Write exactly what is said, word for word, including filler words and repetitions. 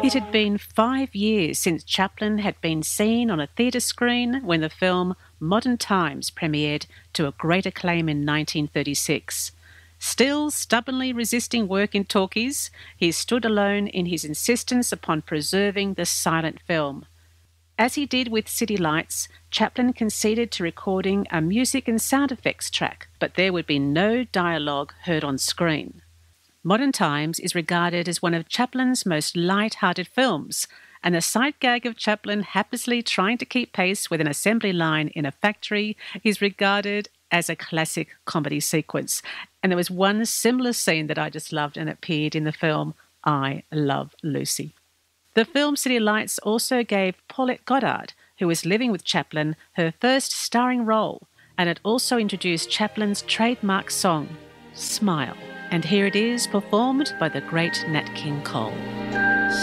It had been five years since Chaplin had been seen on a theatre screen when the film Modern Times premiered to a great acclaim in nineteen thirty-six. Still stubbornly resisting work in talkies, he stood alone in his insistence upon preserving the silent film. As he did with City Lights, Chaplin conceded to recording a music and sound effects track, but there would be no dialogue heard on screen. Modern Times is regarded as one of Chaplin's most light-hearted films, and the sight gag of Chaplin haplessly trying to keep pace with an assembly line in a factory is regarded as a classic comedy sequence. And there was one similar scene that I just loved and appeared in the film I Love Lucy. The film City Lights also gave Paulette Goddard, who was living with Chaplin, her first starring role, and it also introduced Chaplin's trademark song, Smile. And here it is, performed by the great Nat King Cole.